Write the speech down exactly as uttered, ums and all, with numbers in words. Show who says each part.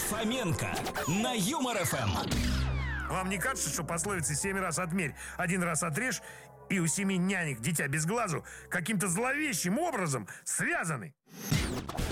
Speaker 1: Фоменко на Юмор эф эм.
Speaker 2: Вам не кажется, что пословицы «семь раз отмерь, один раз отрежь» и «у семи нянек дитя без глазу» каким-то зловещим образом связаны?